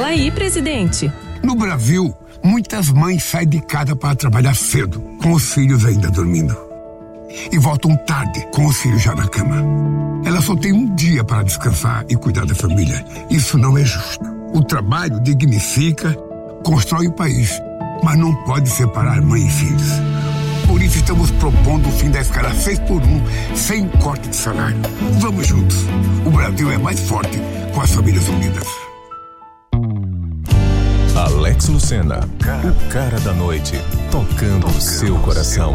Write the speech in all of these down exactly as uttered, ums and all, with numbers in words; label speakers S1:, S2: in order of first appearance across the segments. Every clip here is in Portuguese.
S1: aí, presidente.
S2: No Brasil, muitas mães saem de casa para trabalhar cedo, com os filhos ainda dormindo. E voltam tarde, com os filhos já na cama. Elas só têm um dia para descansar e cuidar da família. Isso não é justo. O trabalho dignifica, constrói o país, mas não pode separar mãe e filhos. Por isso estamos propondo o fim da escala seis por um, sem corte de salário. Vamos juntos. O Brasil é mais forte com as famílias unidas.
S3: Alex Lucena, o cara da noite, tocando o seu coração.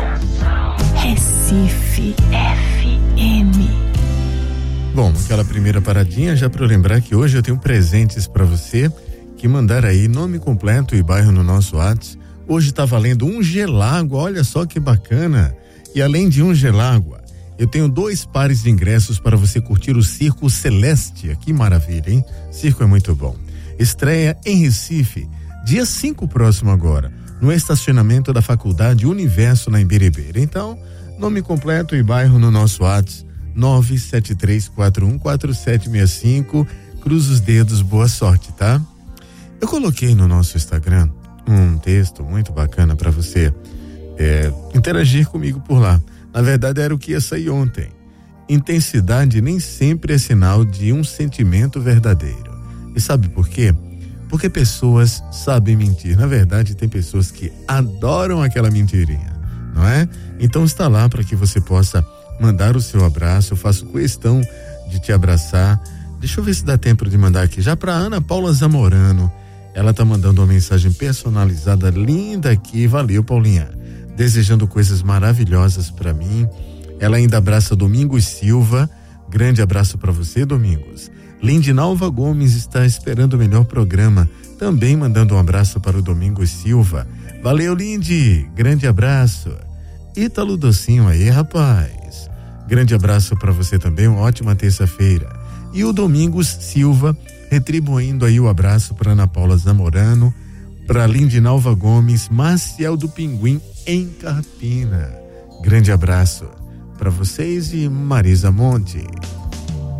S4: Recife F M.
S5: Bom, aquela primeira paradinha, já para eu lembrar que hoje eu tenho presentes para você que mandar aí nome completo e bairro no nosso WhatsApp. Hoje tá valendo um gelágua, olha só que bacana. E além de um gelágua, eu tenho dois pares de ingressos para você curtir o Circo Celeste. Que maravilha, hein? Circo é muito bom. Estreia em Recife, dia cinco próximo agora, no estacionamento da Faculdade Universo na Imbiribeira. Então, nome completo e bairro no nosso WhatsApp, nove sete três quatro um quatro sete seis cinco. Cruza os dedos, boa sorte, tá? Eu coloquei no nosso Instagram um texto muito bacana para você é, interagir comigo por lá. Na verdade, era o que ia sair ontem. Intensidade nem sempre é sinal de um sentimento verdadeiro. E sabe por quê? Porque pessoas sabem mentir. Na verdade, tem pessoas que adoram aquela mentirinha, não é? Então está lá para que você possa mandar o seu abraço. Eu faço questão de te abraçar. Deixa eu ver se dá tempo de mandar aqui. Já para Ana Paula Zamorano. Ela tá mandando uma mensagem personalizada, linda aqui. Valeu, Paulinha. Desejando coisas maravilhosas para mim. Ela ainda abraça Domingos Silva. Grande abraço para você, Domingos. Lindinalva Gomes está esperando o melhor programa. Também mandando um abraço para o Domingos Silva. Valeu, Lindy. Grande abraço. Ítalo Docinho aí, rapaz. Grande abraço para você também. Uma ótima terça-feira. E o Domingos Silva retribuindo aí o abraço para Ana Paula Zamorano, para Lindinalva Gomes, Maciel do Pinguim em Carpina. Grande abraço para vocês e Marisa Monte.